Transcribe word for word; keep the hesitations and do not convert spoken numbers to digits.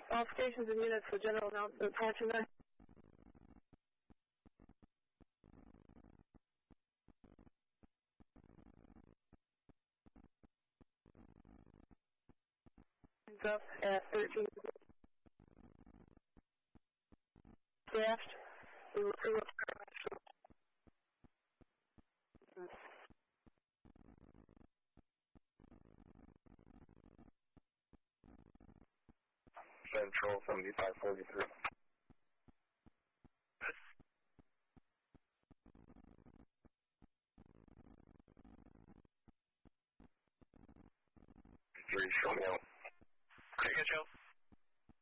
All stations and units for general announcement prior to nine. Up at thirteen. Staffed. We will see what. Central seventy-five forty-three. Three, show me out. Take it, Joe.